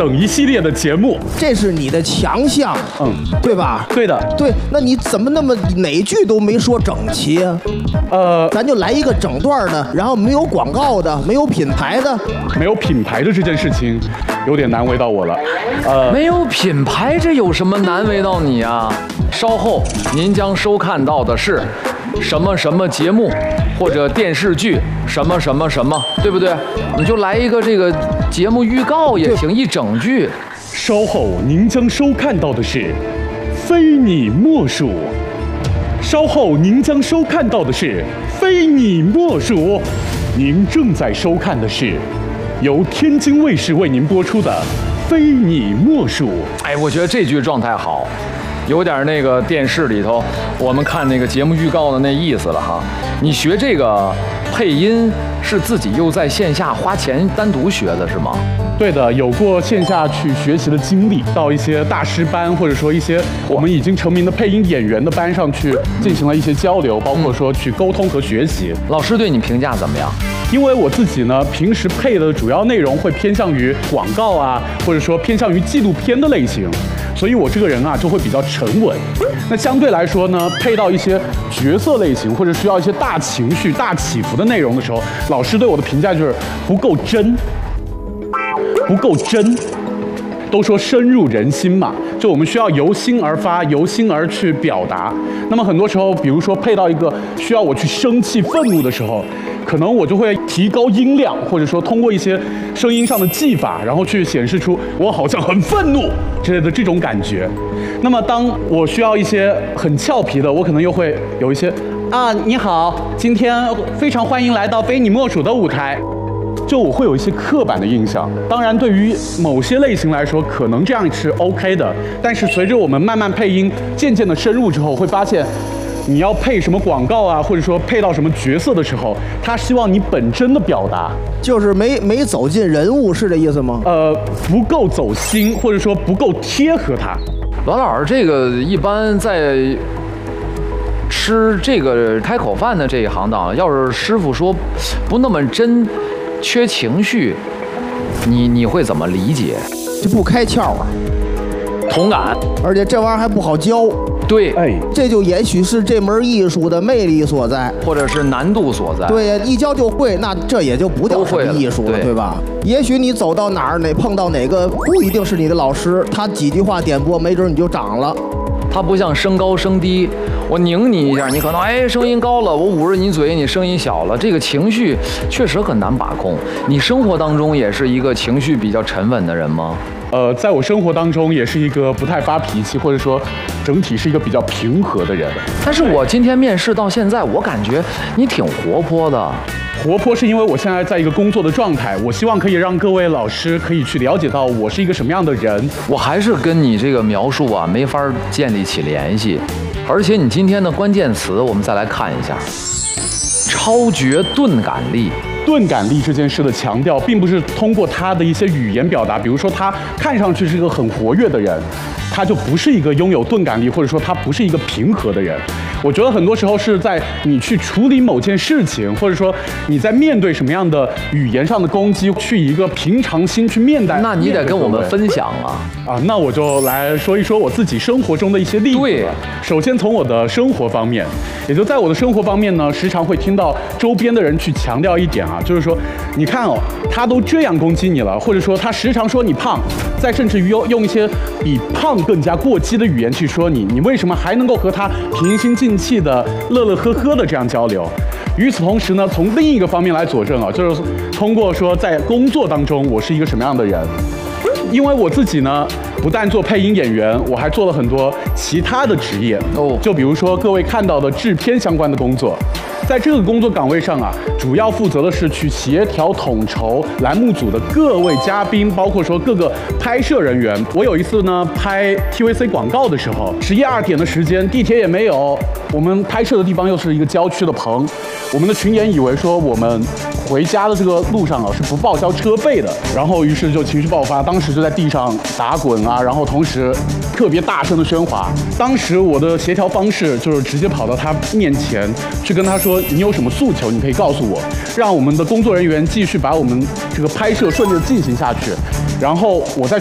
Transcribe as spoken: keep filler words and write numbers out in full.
等一系列的节目， 这是你的强项， 嗯， 对吧？ 对的， 对。那你怎么那么哪句都没说整齐啊？ 呃， 咱就来一个整段的，然后没有广告的，没有品牌的， 没有品牌的这件事情，有点难为到我了。呃， 没有品牌，这有什么难为到你啊？稍后您将收看到的是什么什么节目，或者电视剧什么什么什么，对不对？你就来一个这个节目预告也行，一整句。 稍后您将收看到的是《非你莫属》。稍后您将收看到的是《非你莫属》。您正在收看的是由天津卫视为您播出的《非你莫属》。 哎，我觉得这句状态好，有点那个电视里头我们看那个节目预告的那意思了哈。你学这个配音是自己又在线下花钱单独学的是吗？ 对的，有过线下去学习的经历，到一些大师班或者说一些我们已经成名的配音演员的班上去进行了一些交流，包括说去沟通和学习。 老师对你评价怎么样？ 因为我自己呢，平时配的主要内容会偏向于广告啊，或者说偏向于纪录片的类型，所以我这个人啊就会比较沉稳。那相对来说呢，配到一些角色类型或者需要一些大情绪、大起伏的内容的时候，老师对我的评价就是不够真，不够真。都说深入人心嘛，就我们需要由心而发，由心而去表达。那么很多时候，比如说配到一个需要我去生气、愤怒的时候，可能我就会提高音量，或者说通过一些声音上的技法，然后去显示出我好像很愤怒之类的这种感觉。那么当我需要一些很俏皮的，我可能又会有一些啊，你好，今天非常欢迎来到非你莫属的舞台。就我会有一些刻板的印象，当然对于某些类型来说，可能这样是 OK 的。但是随着我们慢慢配音，渐渐的深入之后，会发现，你要配什么广告啊，或者说配到什么角色的时候，他希望你本真的表达， 就是没没走进人物，是这意思吗？ 呃，不够走心，或者说不够贴合他。 栾老师，这个一般在吃这个开口饭的这一行当，要是师傅说不那么真。缺情绪，你你会怎么理解？ 就不开窍啊， 同感， 而且这玩意儿还不好教。 对， 哎， 这就也许是这门艺术的魅力所在， 或者是难度所在。 对呀，一教就会，那这也就不叫什么艺术了， 对, 对吧？也许你走到哪儿，哪碰到哪个不一定是你的老师，他几句话点拨，没准你就长了。 它不像升高升低，我拧你一下，你可能哎声音高了，我捂着你嘴，你声音小了，这个情绪确实很难把控。你生活当中也是一个情绪比较沉稳的人吗？ 呃，在我生活当中也是一个不太发脾气，或者说整体是一个比较平和的人。 但是我今天面试到现在，我感觉你挺活泼的。 活泼是因为我现在在一个工作的状态，我希望可以让各位老师可以去了解到我是一个什么样的人。 我还是跟你这个描述啊没法建立起联系，而且你今天的关键词我们再来看一下，超绝钝感力。 钝感力这件事的强调，并不是通过他的一些语言表达，比如说他看上去是一个很活跃的人，他就不是一个拥有钝感力，或者说他不是一个平和的人。我觉得很多时候是在你去处理某件事情，或者说你在面对什么样的语言上的攻击，去以一个平常心去面对。 那你得跟我们分享啊！ 啊，那我就来说一说我自己生活中的一些例子。 对， 首先从我的生活方面，也就在我的生活方面呢，时常会听到周边的人去强调一点啊，就是说，你看哦，他都这样攻击你了，或者说他时常说你胖，再甚至于用用一些比胖更加过激的语言去说你，你为什么还能够和他平心静气的、乐乐呵呵的这样交流？与此同时呢，从另一个方面来佐证啊，就是通过说在工作当中我是一个什么样的人。因为我自己呢，不但做配音演员，我还做了很多其他的职业哦，就比如说各位看到的制片相关的工作。在这个工作岗位上啊，主要负责的是去协调统筹栏目组的各位嘉宾，包括说各个拍摄人员。我有一次呢拍 T V C 广告的时候，十一二点的时间，地铁也没有，我们拍摄的地方又是一个郊区的棚，我们的群演以为说我们回家的这个路上啊是不报销车费的，然后于是就情绪爆发，当时就在地上打滚啊，然后同时特别大声的喧哗。当时我的协调方式就是直接跑到他面前去跟他说，你有什么诉求你可以告诉我，让我们的工作人员继续把我们这个拍摄顺利的进行下去。然后我再